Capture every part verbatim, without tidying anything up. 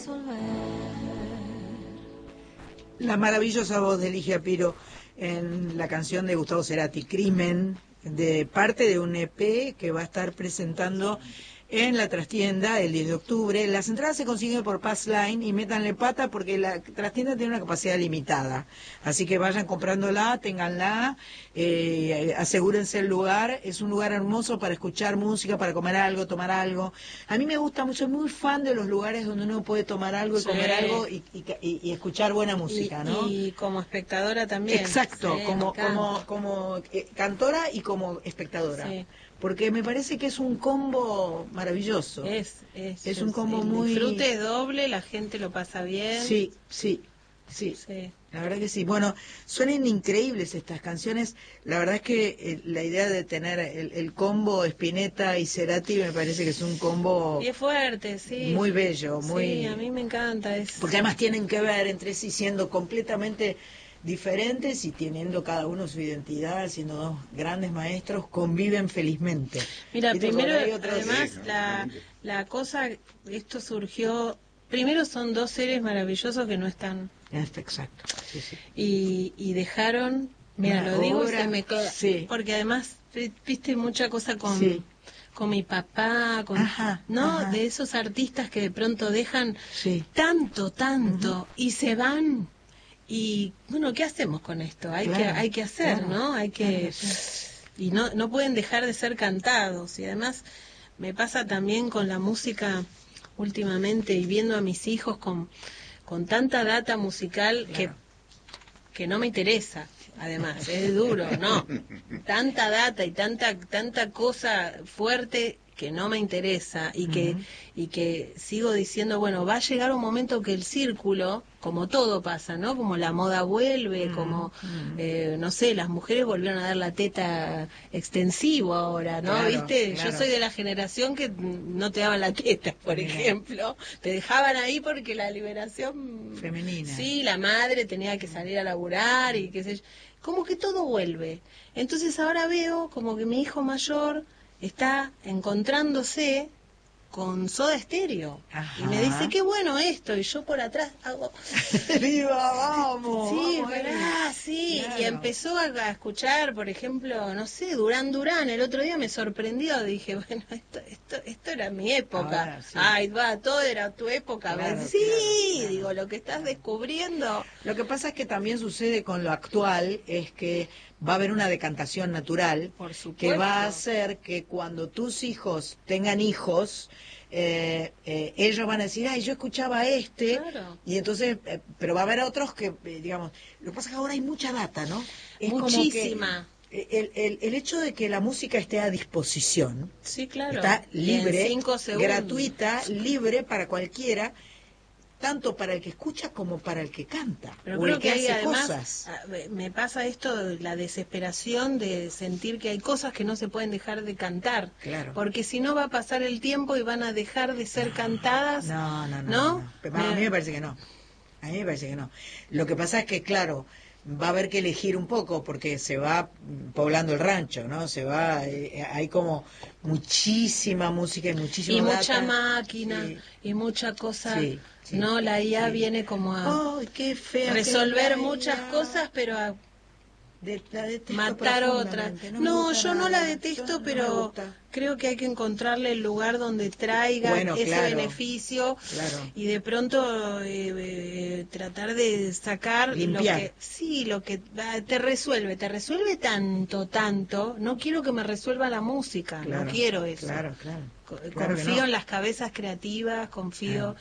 La maravillosa voz de Ligia Piro en la canción de Gustavo Cerati, Crimen, de parte de un E P que va a estar presentando en la trastienda el diez de octubre. Las entradas se consiguen por Passline y métanle pata porque la trastienda tiene una capacidad limitada. Así que vayan comprándola, ténganla, eh, asegúrense el lugar. Es un lugar hermoso para escuchar música, para comer algo, tomar algo. A mí me gusta mucho, soy muy fan de los lugares donde uno puede tomar algo y Sí. comer algo y, y, y, y escuchar buena música, y, ¿no? Y como espectadora también. Exacto, Sí, como, me como, encanta. como eh, cantora y como espectadora. Sí. Porque me parece que es un combo maravilloso. Es, es, Es un combo el muy... disfrute es doble, la gente lo pasa bien. Sí, sí, sí, Sí. la verdad que sí. Bueno, suenan increíbles estas canciones. La verdad es que eh, la idea de tener el, el combo Spinetta y Cerati me parece que es un combo Y es fuerte, sí. muy bello, muy... Sí, a mí me encanta. Es... Porque además tienen que ver entre sí siendo completamente diferentes y teniendo cada uno su identidad, siendo dos grandes maestros, conviven felizmente. Mira, ¿Viste? primero, Porque hay otros... además, Sí, la, la cosa, esto surgió, primero son dos seres maravillosos que no están, Exacto, sí, sí. y, y dejaron, mira, Una lo digo y obra, se me queda, sí. porque además, vi- viste mucha cosa con... Sí. con mi papá, con, Ajá, ¿no? ajá. De esos artistas que de pronto dejan Sí. tanto, tanto, y se van. Y bueno, ¿qué hacemos con esto? Hay Claro, que hay que hacer, claro, ¿no? Hay que claro, sí. y no no pueden dejar de ser cantados. Y además me pasa también con la música últimamente y viendo a mis hijos con con tanta data musical Claro. que que no me interesa. Además, es duro, no. Tanta data y tanta tanta cosa fuerte que no me interesa y que Ujú. y que sigo diciendo, bueno, va a llegar un momento que el círculo, como todo pasa, ¿no? Como la moda vuelve, Ujú, como, ujú. eh, no sé, las mujeres volvieron a dar la teta extensivo ahora, ¿no? Claro, ¿Viste? claro. Yo soy de la generación que no te daban la teta, por Mira. ejemplo. Te dejaban ahí porque la liberación... Femenina. Sí, la madre tenía que salir a laburar y qué sé yo. Como que todo vuelve. Entonces ahora veo como que mi hijo mayor está encontrándose con Soda Stereo. Ajá. Y me dice, qué bueno esto. Y yo por atrás hago... ¡Viva, vamos! Sí, vamos ahí. pará, sí. Claro. Y empezó a, a escuchar, por ejemplo, no sé, Durán Durán. El otro día me sorprendió. Dije, bueno, esto esto esto era mi época. Ahora, sí. Ay, va, todo era tu época. Claro, Me- sí, claro, claro. digo, lo que estás descubriendo. Lo que pasa es que también sucede con lo actual, es que va a haber una decantación natural Por supuesto. que va a hacer que cuando tus hijos tengan hijos, eh, eh, ellos van a decir, ay, yo escuchaba este, Claro. y entonces, eh, pero va a haber otros que, eh, digamos, lo que pasa es que ahora hay mucha data, ¿no? Es como que, Muchísima. eh, el, el, el hecho de que la música esté a disposición, Sí, claro. está Y en libre, cinco segundos. gratuita, libre para cualquiera, tanto para el que escucha como para el que canta, Pero o creo el que, que hay hace además, cosas. ah, me- me pasa esto, de la desesperación de sentir que hay cosas que no se pueden dejar de cantar. Claro. Porque si no va a pasar el tiempo y van a dejar de ser cantadas. No, no, no. ¿No? no. Pero A mí me parece que no. A mí me parece que no. Lo que pasa es que, claro, va a haber que elegir un poco porque se va poblando el rancho, ¿no? Se va, eh, hay como muchísima música y muchísima Y data. mucha máquina, Sí. y mucha cosa. Sí, sí, No, la I A sí. viene como a ¡Ay, qué fea! que resolver es la muchas I A! cosas, pero a De- la detesto matar otras. profundamente, me No, gusta yo no nada. la detesto, Yo no me pero gusta. creo que hay que encontrarle el lugar donde traiga Bueno, ese claro, beneficio claro. y de pronto eh, eh, tratar de sacar Limpiar. lo que sí, lo que ah, te resuelve, te resuelve tanto, tanto. No quiero que me resuelva la música, Claro, no quiero eso. Claro, claro. Co- Claro que confío no. en las cabezas creativas, confío.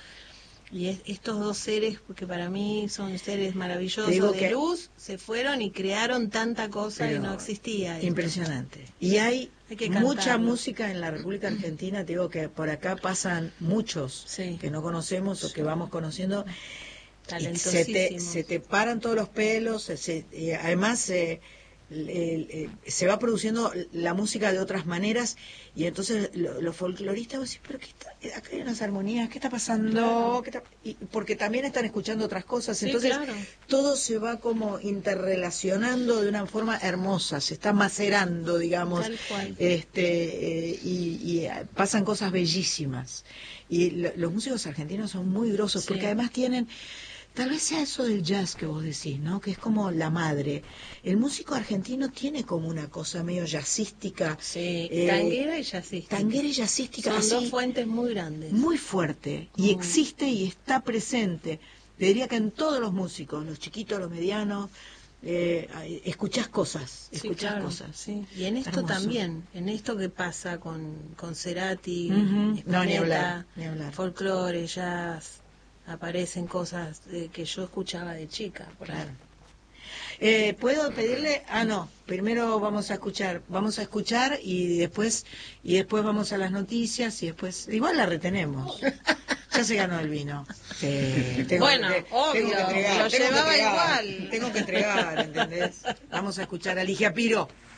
Y es- estos dos seres, que para mí son seres Te maravillosos digo de que- luz, se fueron y crearon tanta cosa y Pero no existía esto. impresionante. Y hay, Hay que mucha cantarlo. música en la República Argentina, te digo que por acá pasan muchos Sí. que no conocemos o que vamos conociendo. Y se te, Talentosísimos. se te paran todos los pelos, se- se- y además eh, el- el- se va produciendo la música de otras maneras y entonces lo- los folcloristas vos decís, pero qué está, acá hay unas armonías, ¿qué está pasando? Claro. ¿Qué está-?" Y porque también están escuchando otras cosas, Sí, entonces claro. todo se va como interrelacionando de una forma hermosa, se está macerando, digamos, Tal cual. este eh, y, y, eh, pasan cosas bellísimas. Y lo- los músicos argentinos son muy grosos Sí. porque además tienen, tal vez sea eso del jazz que vos decís, ¿no? Que es como la madre. El músico argentino tiene como una cosa medio jazzística. Sí, eh, tanguera y jazzística. tanguera y jazzística, Son así, dos fuentes muy grandes. muy fuerte. Y Mm. existe y está presente. Te diría que en todos los músicos, los chiquitos, los medianos, eh, hay- escuchás cosas, Sí, escuchás claro, cosas. sí. Y en esto Hermoso. también, en esto que pasa con, con Cerati, Ujú. No, ni Spinetta, hablar, ni hablar. folclore, jazz, aparecen cosas eh, que yo escuchaba de chica. Por Claro. ejemplo. Eh, ¿Puedo pedirle? Ah, no. Primero vamos a escuchar, vamos a escuchar y después y después vamos a las noticias y después igual la retenemos. Ya se ganó el vino. Sí, tengo, Bueno, te- obvio, tengo que entregar, lo tengo que llevaba entregar, igual. Tengo que entregar, ¿entendés? Vamos a escuchar a Ligia Piro.